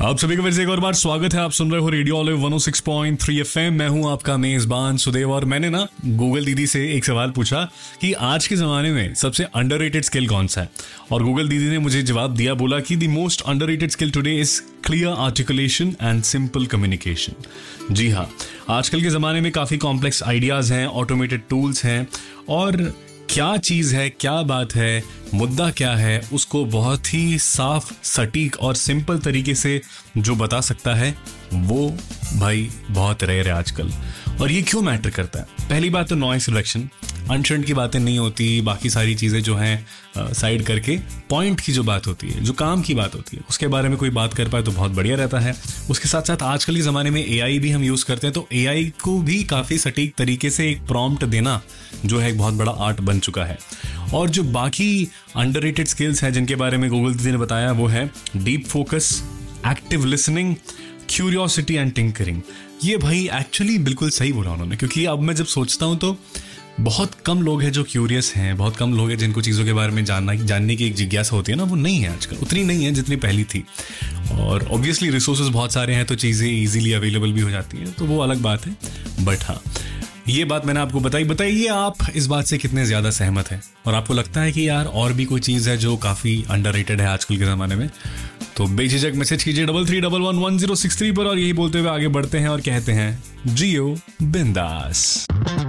आप सभी का फिर से एक और बार स्वागत है। आप सुन रहे हो रेडियो ऑलिव 106.3 एफएम। मैं हूं आपका मेजबान सुदेव और मैंने ना गूगल दीदी से एक सवाल पूछा कि आज के ज़माने में सबसे अंडररेटेड स्किल कौन सा है, और गूगल दीदी ने मुझे जवाब दिया, बोला कि the most underrated skill today is clear articulation and simple communication. जी हाँ, आजकल के ज़माने में काफ़ी कॉम्प्लेक्स आइडियाज़ हैं, ऑटोमेटेड टूल्स हैं, और क्या चीज़ है, क्या बात है, मुद्दा क्या है, उसको बहुत ही साफ, सटीक और सिंपल तरीके से जो बता सकता है वो भाई बहुत रेयर है आजकल। और ये क्यों मैटर करता है? पहली बात तो नॉइस रिडक्शन, अनशंट की बातें नहीं होती, बाकी सारी चीज़ें जो हैं साइड करके पॉइंट की जो बात होती है, जो काम की बात होती है, उसके बारे में कोई बात कर पाए तो बहुत बढ़िया रहता है। उसके साथ साथ आजकल के ज़माने में एआई भी हम यूज़ करते हैं, तो एआई को भी काफ़ी सटीक तरीके से एक प्रॉम्प्ट देना जो है एक बहुत बड़ा आर्ट बन चुका है। और जो बाकी अंडररेटेड स्किल्स हैं जिनके बारे में गूगल दीदी ने बताया वो है deep focus, active listening, curiosity and tinkering. ये भाई एक्चुअली बिल्कुल सही बोला उन्होंने, क्योंकि अब मैं जब सोचता हूँ तो बहुत कम लोग हैं जो क्यूरियस हैं, बहुत कम लोग हैं जिनको चीज़ों के बारे में जानने की एक जिज्ञासा होती है ना, वो नहीं है आजकल, उतनी नहीं है जितनी पहली थी। और ऑब्वियसली रिसोर्सेज बहुत सारे हैं तो चीज़ें ईजिली अवेलेबल भी हो जाती हैं, तो वो अलग बात है। बट हाँ, ये बात मैंने आपको बताइए आप इस बात से कितने ज़्यादा सहमत हैं, और आपको लगता है कि यार और भी कोई चीज़ है जो काफ़ी अंडररेटेड है आजकल के ज़माने में? तो बेझिझक मैसेज कीजिए 33111063 पर, और यही बोलते हुए आगे बढ़ते हैं और कहते हैं जियो बिंदास।